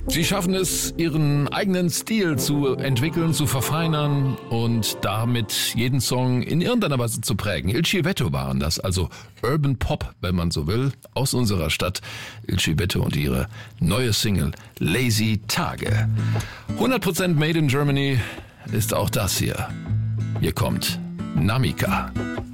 Sie schaffen es, ihren eigenen Stil zu entwickeln, zu verfeinern und damit jeden Song in irgendeiner Weise zu prägen. Il Civetto waren das, also Urban Pop, wenn man so will, aus unserer Stadt. Il Civetto und ihre neue Single Lazy Tage. 100% Made in Germany ist auch das hier. Hier kommt Namika.